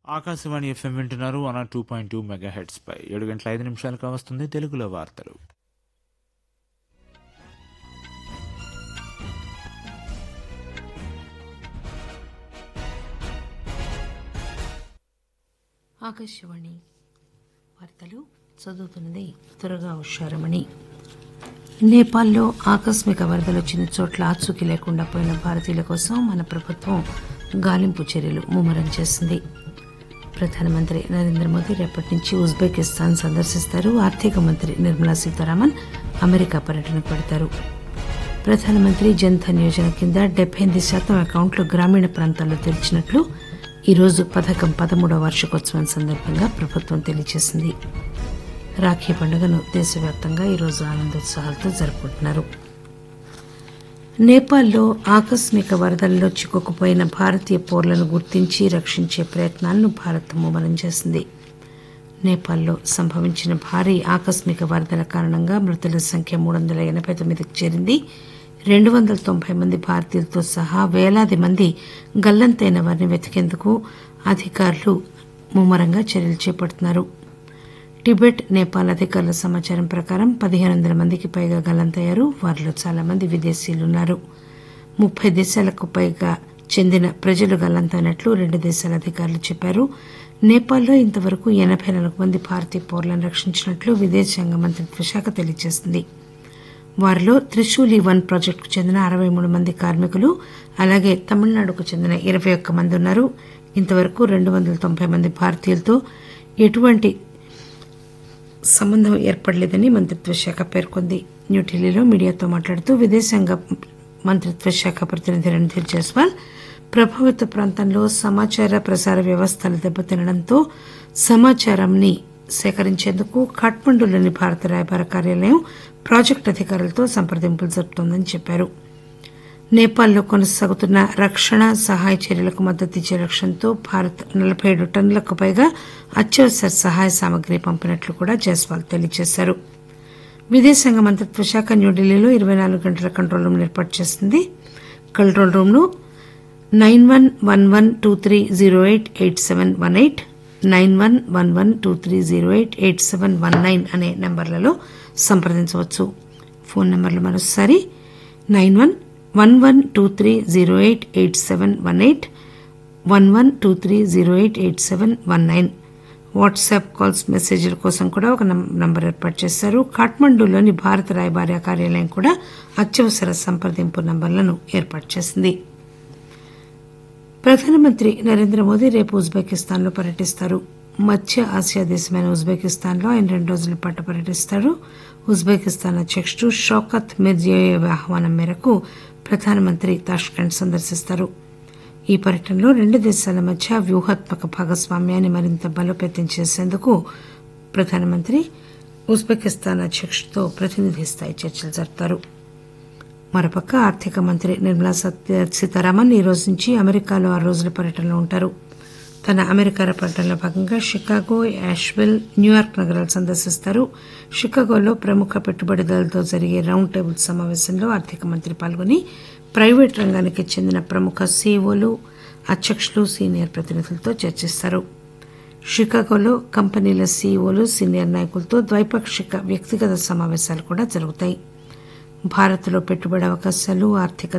Akashvani FM వింటున్నారు 102.2 megahertz పై 7 గంటల 5 నిమిషాలకు వస్తుంది తెలుగులో వార్తలు. ఆకాశవాణి వార్తలు చదువుతున్నది త్వరగా ఉషారమణి. నేపాల్లో ఆకస్మిక వరదలు వచ్చిన చోట్ల ఆచూకీ లేకుండా పోయిన భారతీయుల కోసం మన ప్రభుత్వం గాలింపు చర్యలు ముమ్మరం చేసింది. ప్రధానమంత్రి నరేంద్ర మోదీ రేపటి నుంచి ఉజ్బెకిస్తాన్ సందర్శిస్తారు. ఆర్థిక మంత్రి నిర్మలా సీతారామన్ అమెరికా పర్యటనకు పెడతారు. ప్రధానమంత్రి జన్ధన్ యోజన కింద 78% అకౌంట్లు గ్రామీణ ప్రాంతాల్లో తెరిచినట్లు ఈరోజు పథకం 13వ వార్షికోత్సవం సందర్భంగా ప్రభుత్వం తెలియజేసింది. రాఖీ పండుగను దేశవ్యాప్తంగా ఈరోజు ఆనందోత్సాహాలతో జరుపుకుంటున్నారు. నేపాల్లో ఆకస్మిక వరదల్లో చిక్కుకుపోయిన భారతీయ పౌరులను గుర్తించి రక్షించే ప్రయత్నాలను భారత్ ముమ్మరం చేసింది. నేపాల్లో సంభవించిన భారీ ఆకస్మిక వరదల కారణంగా మృతుల సంఖ్య 389కి చేరింది. 290 మంది భారతీయులతో సహా వేలాది మంది గల్లంతైన వారిని వెతికేందుకు అధికారులు ముమ్మరంగా చర్యలు చేపడుతున్నారు. టిబెట్, నేపాల్ అధికారుల సమాచారం ప్రకారం 1500 మందికి పైగా గల్లంతయ్యారు. వారిలో చాలా మంది విదేశీయులున్నారు. 30 దేశాలకు పైగా చెందిన ప్రజలు గల్లంతైనట్లు 2 దేశాల అధికారులు చెప్పారు. నేపాల్లో ఇంతవరకు 84 మంది భారతీయ పౌరులను రక్షించినట్లు విదేశాంగ మంత్రిత్వ శాఖ తెలియజేసింది. వారిలో త్రిశూలి 1 ప్రాజెక్టుకు చెందిన 63 మంది కార్మికులు, అలాగే తమిళనాడుకు చెందిన 21 మంది ఉన్నారు. ఇంతవరకు 290 మంది భారతీయులతో ఎటువంటి సంబంధం ఏర్పడలేదని మంత్రిత్వ శాఖ పేర్కొంది. న్యూఢిల్లీలో మీడియాతో మాట్లాడుతూ విదేశాంగ మంత్రిత్వ శాఖ ప్రతినిధి రణ్ధీర్ జైస్వాల్ ప్రభావిత ప్రాంతంలో సమాచార ప్రసార వ్యవస్థలు దెబ్బతినడంతో సమాచారాన్ని సేకరించేందుకు ఖాట్మండులోని భారత రాయబార కార్యాలయం ప్రాజెక్టు అధికారులతో సంప్రదింపులు జరుపుతోందని చెప్పారు. నేపాల్లో కొనసాగుతున్న రక్షణ సహాయ చర్యలకు మద్దతిచ్చే లక్ష్యంతో భారత్ 47 టన్నులకు పైగా అత్యవసర సహాయ సామగ్రి పంపినట్లు కూడా జైస్వాల్ తెలియజేశారు. విదేశాంగ మంత్రిత్వ శాఖ న్యూఢిల్లీలో 24 గంటల కంట్రోల్ రూమ్ ఏర్పాటు చేసింది. కంట్రోల్ రూమ్ను 911123088718, 911123088719 అనే నంబర్లలో సంప్రదించవచ్చు. ఫోన్ నంబర్లు మరోసారి 911123088718, 1123088719. వాట్సాప్ కాల్స్, మెసేజ్ల కోసం కూడా ఒక నంబర్ ఏర్పాటు చేశారు. ఖాట్మండులోని భారత రాయబార కార్యాలయం కూడా అత్యవసర సంప్రదింపు నంబర్లను ఏర్పాటు చేసింది. ప్రధానమంత్రి నరేంద్ర మోదీ రేపు ఉజ్బెకిస్తాన్లో పర్యటిస్తారు. మధ్య ఆసియా దేశమైన ఉజ్బెకిస్తాన్లో ఆయన 2 రోజుల పాటు పర్యటిస్తారు. ఉజ్బెకిస్తాన్ అధ్యకుడు షౌకత్ మిర్జియోయేవ్ ఆహ్వానం మేరకు ప్రధానమంత్రి తాష్కెంట్ సందర్శిస్తారు. ఈ పర్యటనలో 2 దేశాల మధ్య వ్యూహాత్మక భాగస్వామ్యాన్ని మరింత బలోపేతం చేసేందుకు ప్రధానమంత్రి ఉజ్బెకిస్తాన్ అధ్యకుడితో ప్రతినిధి స్థాయి చర్చలు జరుపుతారు. మరోపక్క ఆర్థిక మంత్రి నిర్మలా సీతారామన్ ఈ రోజు నుంచి అమెరికాలో 6 రోజుల పర్యటనలో ఉంటారు. తన అమెరికా పర్యటనలో భాగంగా షికాగో, యాష్విల్, న్యూయార్క్ నగరాలు సందర్శిస్తారు. షికాగోలో ప్రముఖ పెట్టుబడిదారులతో జరిగే రౌండ్ టేబుల్ సమావేశంలో ఆర్థిక మంత్రి పాల్గొని ప్రైవేటు రంగానికి చెందిన ప్రముఖ సీఈఓలు, అధ్యకులు, సీనియర్ ప్రతినిధులతో చర్చిస్తారు. షికాగోలో కంపెనీల సీఈఓలు, సీనియర్ నాయకులతో ద్వైపాక్షిక వ్యక్తిగత సమావేశాలు కూడా జరుగుతాయి. భారత్లో పెట్టుబడి అవకాశాలు, ఆర్థిక